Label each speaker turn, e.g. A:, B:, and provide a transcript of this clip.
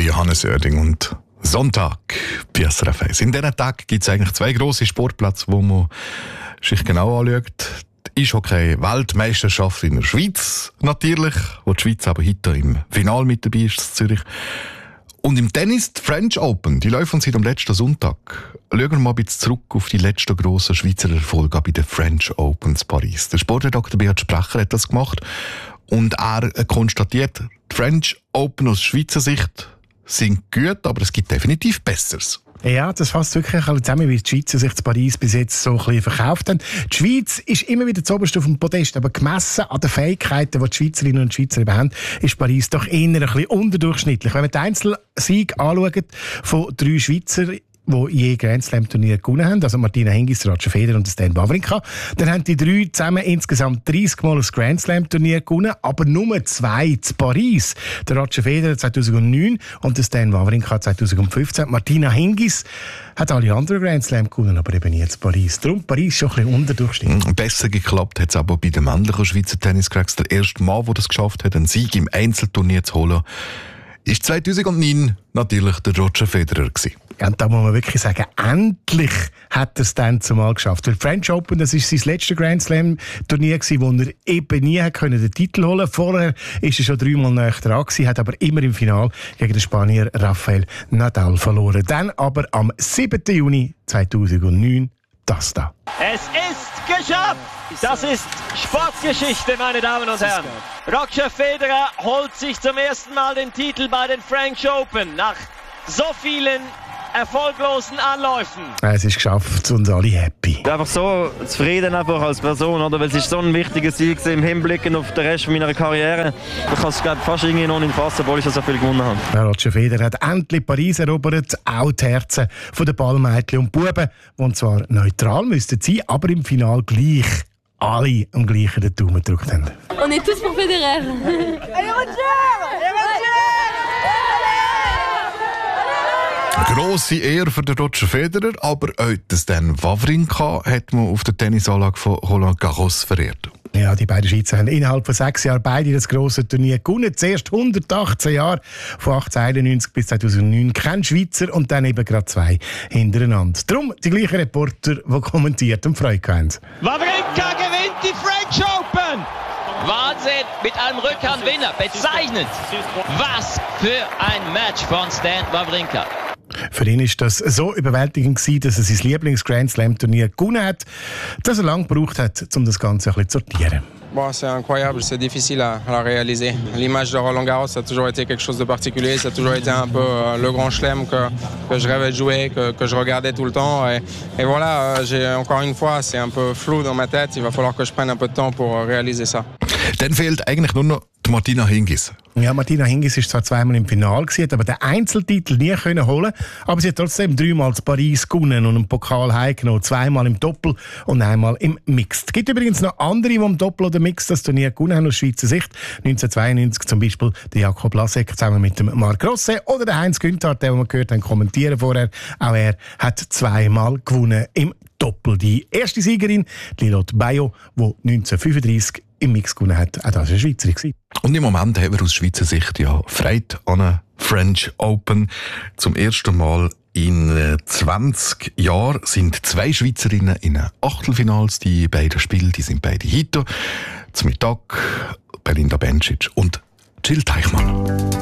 A: Hannes Oerding und Sonntag bei SRF 1. In diesen Tagen gibt es eigentlich zwei grosse Sportplätze, wo man sich genau anschaut. Die Eishockey-Weltmeisterschaft in der Schweiz natürlich, wo die Schweiz aber heute im Finale mit dabei ist, in Zürich. Und im Tennis die French Open, die laufen seit am letzten Sonntag. Schauen wir mal ein bisschen zurück auf die letzten grossen Schweizer Erfolge bei den French Open in Paris. Der Sportredakteur Beat Sprecher hat das gemacht und er konstatiert, die French Open aus Schweizer Sicht sind gut, aber es gibt definitiv Besseres.
B: Ja, das fasst wirklich zusammen, wie die Schweizer sich zu Paris bis jetzt so ein bisschen verkauft haben. Die Schweiz ist immer wieder zuoberst auf dem Podest, aber gemessen an den Fähigkeiten, die die Schweizerinnen und Schweizer eben haben, ist Paris doch eher ein bisschen unterdurchschnittlich. Wenn man den Einzelsieg anschaut von 3 Schweizer, die je Grand Slam Turnier gewonnen haben, also Martina Hingis, Roger Federer und Stan Wawrinka. Dann haben die 3 zusammen insgesamt 30 Mal das Grand Slam Turnier gewonnen, aber nur 2 zu Paris. Der Roger Federer 2009 und der Stan Wawrinka 2015. Martina Hingis hat alle anderen Grand Slam gewonnen, aber eben nie zu Paris. Darum Paris schon ein bisschen unterdurchschnittlich.
A: Besser geklappt hat es aber bei den männlichen Schweizer Tenniscracks. Der erste Mal, der das geschafft hat, einen Sieg im Einzelturnier zu holen, ist 2009 natürlich der Roger Federer gewesen.
B: Ja, und da muss man wirklich sagen, endlich hat er es dann zumal geschafft. Weil French Open, das war sein letztes Grand Slam Turnier, wo er eben nie den Titel holen konnte. Vorher war er schon 3-mal näher dran gewesen, hat aber immer im Finale gegen den Spanier Rafael Nadal verloren. Dann aber am 7. Juni 2009 das da.
C: Es ist geschafft! Das ist Sportgeschichte, meine Damen und Herren. Roger Federer holt sich zum ersten Mal den Titel bei den French Open nach so vielen erfolglosen Anläufen.
B: Es ist geschafft und alle happy.
D: Einfach so zufrieden einfach als Person, oder? Weil es ist so ein wichtiger Sieg im Hinblick auf den Rest meiner Karriere. Ich kann es fast irgendwie noch nicht fassen, obwohl ich so viel gewonnen habe.
B: Ja, Roger Federer hat endlich Paris erobert, auch die Herzen der Ballmädchen und Buben, die zwar neutral müssten sein, aber im Finale gleich alle am gleichen den Daumen gedrückt haben.
E: On est tous pour Federer. Allez
A: Grosse Ehre für den Roger Federer, aber auch Stan Wawrinka hat man auf der Tennisanlage von Roland Garros verehrt.
B: Ja, die beiden Schweizer haben innerhalb von 6 Jahren beide das grosse Turnier gewonnen. Zuerst 118 Jahre, von 1891 bis 2009. Kein Schweizer und dann eben gerade 2 hintereinander. Darum die gleichen Reporter, die kommentiert und Freude haben.
C: Wawrinka gewinnt die French Open! Wahnsinn, mit einem Rückhandwinner, bezeichnend. Was für ein Match von Stan Wawrinka.
B: Für ihn war das so überwältigend, dass er sein Lieblings-Grand Slam-Turnier gewonnen hat, dass er lange gebraucht hat, um das Ganze ein bisschen zu sortieren.
F: Bon, c'est incroyable, c'est difficile à réaliser. L'image de Roland Garros, ça a toujours été quelque chose de particulier, ça a toujours été un peu le grand chelem que je rêvais de jouer, que je regardais tout le temps. Et voilà, encore une fois, c'est un peu flou dans ma tête, il va falloir que je prenne un peu de temps pour réaliser ça.
A: Dann fehlt eigentlich nur noch die Martina Hingis.
B: Ja, Martina Hingis war zwar 2-mal im Finale, hat aber den Einzeltitel nie können holen, aber sie hat trotzdem 3-mal zu Paris gewonnen und einen Pokal heimgenommen, 2-mal im Doppel und einmal im Mixed. Es gibt übrigens noch andere, die im Doppel oder Mixed das Turnier gewonnen haben aus Schweizer Sicht. 1992 zum Beispiel der Jakob Lasek zusammen mit dem Marc Rosset oder der Heinz Günther, den wir gehört haben kommentieren vorher. Auch er hat 2-mal gewonnen im Doppel. Die erste Siegerin, Lilotte Bayo, die 1935 im Mix gewonnen hat. Auch das war eine Schweizerin. Und
A: im Moment haben wir aus Schweizer Sicht ja Freude an einer French Open. Zum ersten Mal in 20 Jahren sind 2 Schweizerinnen in den Achtelfinals. Die beiden Spiele, die sind beide heute. Zum Mittag Belinda Bencic und Jill Teichmann.